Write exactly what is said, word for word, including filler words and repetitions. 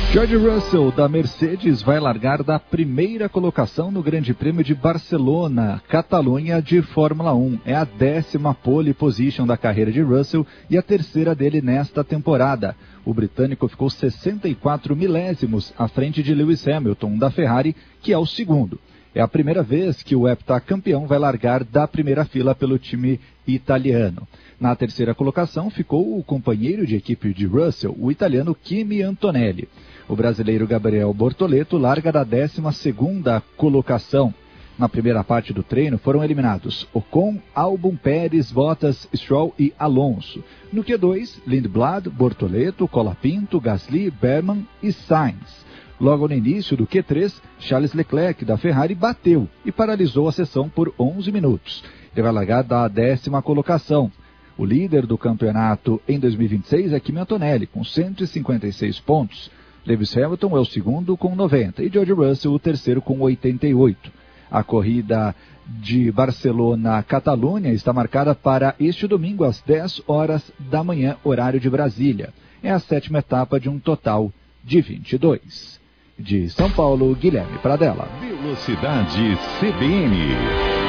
George Russell, da Mercedes, vai largar da primeira colocação no Grande Prêmio de Barcelona, Catalunha, de Fórmula um. É a décima pole position da carreira de Russell e a terceira dele nesta temporada. O britânico ficou sessenta e quatro milésimos à frente de Lewis Hamilton, da Ferrari, que é o segundo. É a primeira vez que o heptacampeão vai largar da primeira fila pelo time italiano. Na terceira colocação ficou o companheiro de equipe de Russell, o italiano Kimi Antonelli. O brasileiro Gabriel Bortoleto larga da décima segunda colocação. Na primeira parte do treino foram eliminados Ocon, Albon, Pérez, Bottas, Stroll e Alonso. No Q dois, Lindblad, Bortoleto, Colapinto, Gasly, Berman e Sainz. Logo no início do Q três, Charles Leclerc, da Ferrari, bateu e paralisou a sessão por onze minutos. Ele vai largar da décima colocação. O líder do campeonato em dois mil e vinte e seis é Kimi Antonelli, com cento e cinquenta e seis pontos. Lewis Hamilton é o segundo com noventa e George Russell o terceiro com oitenta e oito. A corrida de Barcelona-Catalunha está marcada para este domingo às dez horas da manhã, horário de Brasília. É a sétima etapa de um total de vinte e dois. De São Paulo, Guilherme Pradella. Velocidade C B N.